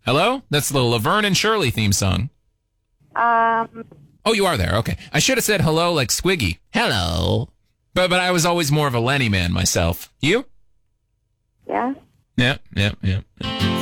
Hello? That's the Laverne and Shirley theme song. Oh, you are there. Okay. I should have said hello like Squiggy. Hello. But I was always more of a Lenny man myself. You? Yeah. Yeah.